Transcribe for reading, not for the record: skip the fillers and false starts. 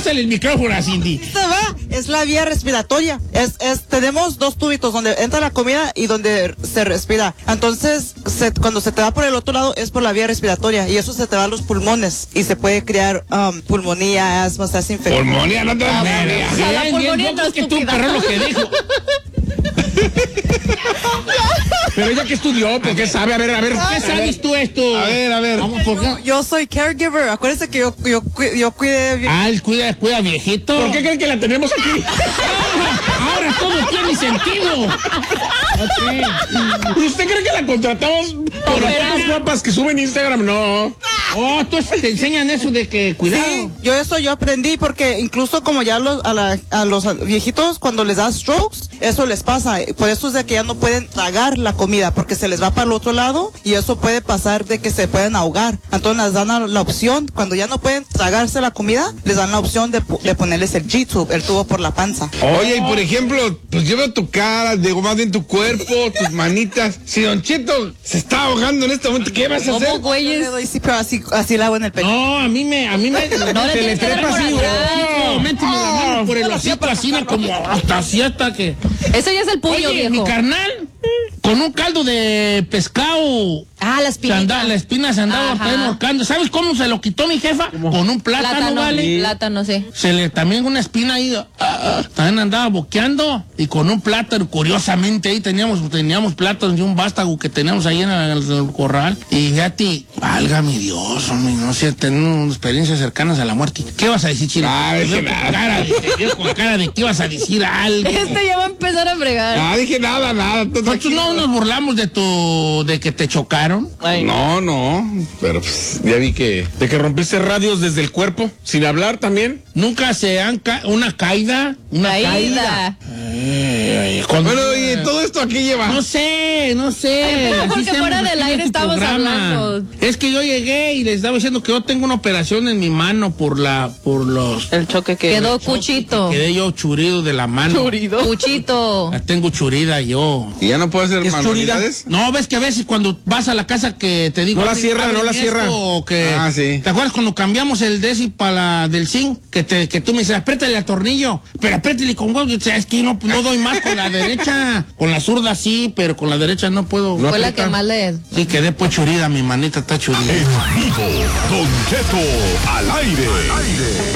pásale el micrófono a Cindy. Es la vía respiratoria. Tenemos dos tubitos donde entra la comida y donde se respira. Entonces, cuando se te va por el otro lado es por la vía respiratoria y eso se te va a los pulmones y se puede crear pulmonía, asma, se hace infección. Pulmonía, no te la pulmonía no es que tú, perro, lo que dijo. Pero ella que estudió, porque sabe, a ver, ¿qué sabes tú esto? A ver. Vamos, yo soy caregiver, acuérdense que yo cuide. Ah, él cuida viejito. ¿Por qué creen que la tenemos aquí? Ahora todo tiene sentido. Okay. ¿Usted cree que la contratamos por las fotos guapas que suben Instagram? No. Oh, tú te enseñan eso de que cuidado. Sí, yo aprendí porque incluso como ya a los viejitos cuando les da strokes, eso les pasa. Por eso es de que ya no pueden tragar la comida porque se les va para el otro lado y eso puede pasar de que se pueden ahogar. Entonces les dan la opción, cuando ya no pueden tragarse la comida, les dan la opción de ponerles el G-tube, el tubo por la panza. Oye, y por ejemplo, pues yo veo tu cara, digo más bien tu cuerpo, tus manitas. Si Don Cheto se está ahogando en este momento, ¿qué vas a hacer? ¿Cómo, güeyes? Sí, pero así la hago en el pecho. No, a mí me No le tienes que dar por así, atrás. méteme la mano por el hocico así, como hasta que... Eso ya es el puño, Oye, viejo. mi carnal, con un caldo de pescado. Ah, la espinita. La espina se andaba ahorcando. ¿Sabes cómo se lo quitó mi jefa? Con un plátano, ¿vale? Plátano, sí. Se le también una espina ahí, también andaba boqueando y con un plátano, curiosamente ahí teníamos plátanos y un vástago que teníamos ahí en el corral. Y fíjate, válgame Dios, hombre, no sé, tenemos experiencias cercanas a la muerte. ¿Qué vas a decir, Chile? Con cara de que ibas a decir algo. Ya va a empezar a fregar. No, dije nada. Nosotros no nos burlamos de que te chocaron. No, pero pues, ya vi de que rompiste radios desde el cuerpo, sin hablar también. Nunca se han una caída. Bueno, y todo esto aquí lleva. No sé. Porque fuera del aire estamos hablando. Es que yo llegué y les estaba diciendo que yo tengo una operación en mi mano por los... El choque que... Quedó cuchito. Quedé yo churido de la mano. Cuchito. La tengo churida yo. ¿Y ya no puedo hacer manualidades? No, ves que a veces cuando vas a la casa que te digo... No la cierra. Sí. ¿Te acuerdas cuando cambiamos el DESI para del zinc? Que tú me dices, apriétale al tornillo, pero apriétale con huevo. Es que no doy más con la derecha. Con la zurda sí, pero con la derecha no puedo. Fue la que más le... Sí, quedé pues churida, mi manita está churida. En vivo, Don Cheto al aire.